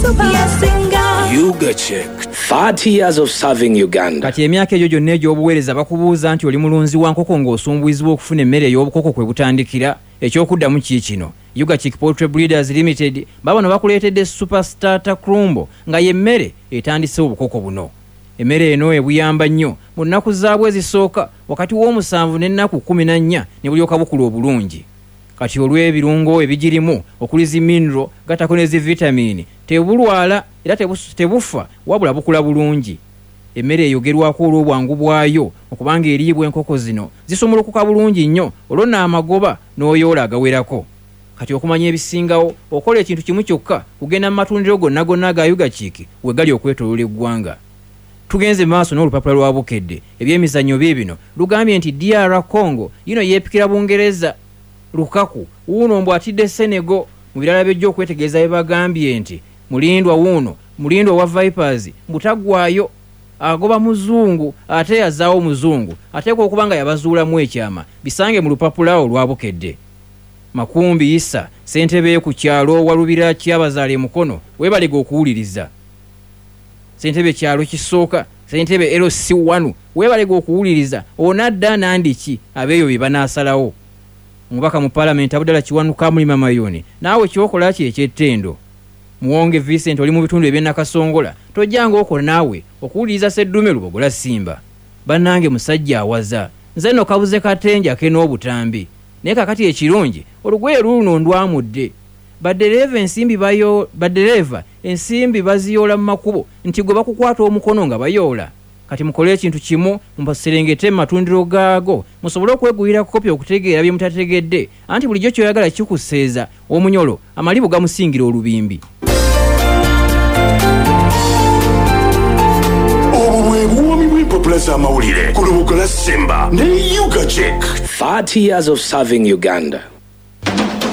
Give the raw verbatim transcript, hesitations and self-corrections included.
Yuga Chick, thirty years of serving Uganda. Kati emyaka egyo gyonna egy'obuweereza bakubuuza nti oli mulunzi wa nkoko ng'osumbuizibwa okufuna emmere ey'obukoko kwe butandikira. Ekyokuddamu kiki kino? Yuga Chick Poultry Breeders Limited babano bakuleetedde Superstarter Crumbo nga y'emmere etandise obukoko buno. Emmere eno ebuyamba nnyo mu nnaku zaabwe ezisooka wakati w'omusanvu n'ennaku kkumi na nnya ne bulyoka bukula obulungi. Kati olw'ebirungo ebigirimu okuli zi mineral gatako ne zi vitamini tebulwala era tebufa wabula bukula bulungi. Emmere eyogerwako olw'obwangu bwayo okubanga eriibwa enkoko zino zisumulukuka bulungi nnyo olwonna amagoba n'oyoola agawerako. Kati okumanya ebisingawo okola ekintu kimu kyokka kugenda mu matundiro gonna gonna aga Yuga Chick we gali okwetooloola eggwanga. Tugenze maaso n'olupapula lwa bukedde ebyemizannyo biibino lugambye nti D R Congo yino yeepikira Bungereza. Lukaku wuuno mbu atidde Senegal mu birala by'ejjo okwetegeeza bye bagambye nti mulindwa wuuno mulindwa wa Vipers mbutaggwayo agoba muzungu ate yazaawo muzungu ateeka okuba nga yabazuulamu ekyama bisange mu lupapula olwa bukedde. Makumbi Issa ssentebe ku kyalo walubira kyabazaale mukono weebalega okuwuliriza. Ssentebe kyalo kisooka ssentebe L C one weebalega okuwuliriza onadda nandiki abeeyo bye banaasalawo. Mubaka mu Parliament Abdalla Kiwanuka Mulima Mayoni naawe kyokola ki ekyettendo. Muwonge Vincent oli mu bitundu eby'Nakasongola tojjanga okola naawe okuwuliriza Sseddume Lubogola Simba. Bannange musajja awaza nze no kabuze katenja ke n'obutambi naye kakati ekirungi olugoye luno ndwamudde. Baddereva ensimbi bayo baddereva ensimbi baziyoola mu makubo nti gwe bakukwata omukono nga bayoola. Kati mukole ekintu kimu mubaserengete matundiro gaago musobole okwegulira kopi okutegeera bye mutategedde anti bulijjo kyoyagala kikuseeza omunyolo amalibu gamusingira olubimbi. Obubwebuwomi bw'empapula z'amawulire ku Lubogola Simba ne Yuga Chick. thirty years of serving Uganda.